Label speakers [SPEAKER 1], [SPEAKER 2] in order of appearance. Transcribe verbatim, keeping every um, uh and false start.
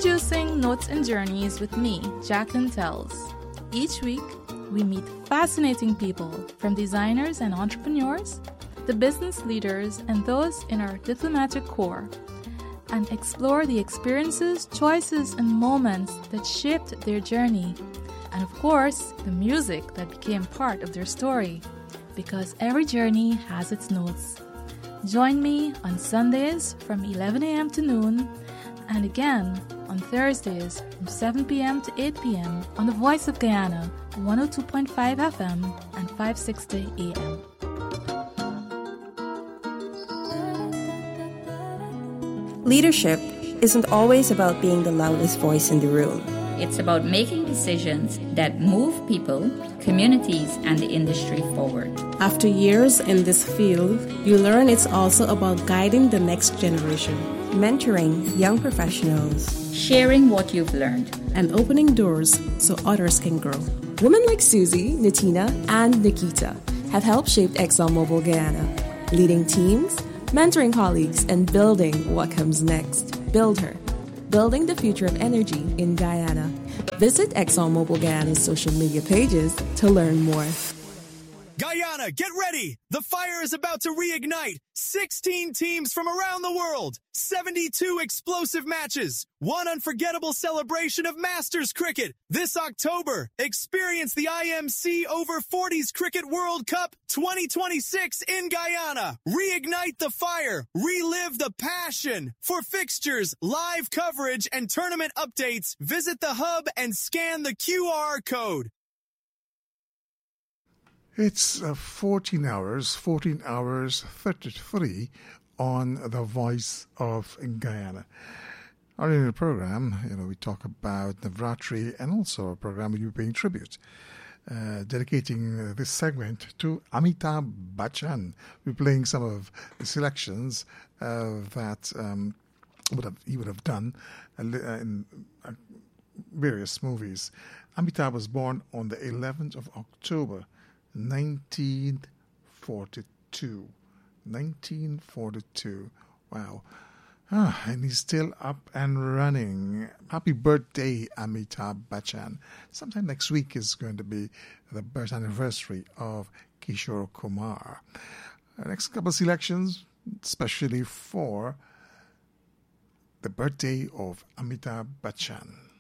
[SPEAKER 1] Introducing Notes and Journeys with me, Jacqueline Tells. Each week, we meet fascinating people, from designers and entrepreneurs, the business leaders, and those in our diplomatic corps, and explore the experiences, choices, and moments that shaped their journey, and of course, the music that became part of their story, because every journey has its notes. Join me on Sundays from eleven a.m. to noon, and again on Thursdays from seven p.m. to eight p.m. on the Voice of Guyana, one oh two point five F M and five sixty A M.
[SPEAKER 2] Leadership isn't always about being the loudest voice in the room.
[SPEAKER 3] It's about making decisions that move people, communities, and the industry forward.
[SPEAKER 4] After years in this field, you learn it's also about guiding the next generation,
[SPEAKER 2] mentoring young professionals,
[SPEAKER 3] sharing what you've learned,
[SPEAKER 4] and opening doors so others can grow.
[SPEAKER 5] Women like Susie, Natina, and Nikita have helped shape ExxonMobil Guyana, leading teams, mentoring colleagues, and building what comes next. Build her. Building the future of energy in Guyana. Visit ExxonMobil Guyana's social media pages to learn more.
[SPEAKER 6] Guyana, get ready! The fire is about to reignite. sixteen teams from around the world. seventy-two explosive matches. One unforgettable celebration of Masters cricket. This October, experience the I M C Over forties Cricket World Cup twenty twenty-six in Guyana. Reignite the fire. Relive the passion. For fixtures, live coverage, and tournament updates, visit the hub and scan the Q R code.
[SPEAKER 7] It's uh, fourteen hours, fourteen hours, thirty-three on the Voice of Guyana. Earlier in the program, you know, we talk about Navratri and also a program we'll be paying tribute, uh, dedicating uh, this segment to Amitabh Bachchan. We're playing some of the selections uh, that um, would have he would have done uh, in uh, various movies. Amitabh was born on the eleventh of October, nineteen forty-two. nineteen forty-two. Wow. Ah, and he's still up and running. Happy birthday, Amitabh Bachchan. Sometime next week is going to be the birth anniversary of Kishore Kumar. Our next couple of selections, especially for the birthday of Amitabh Bachchan.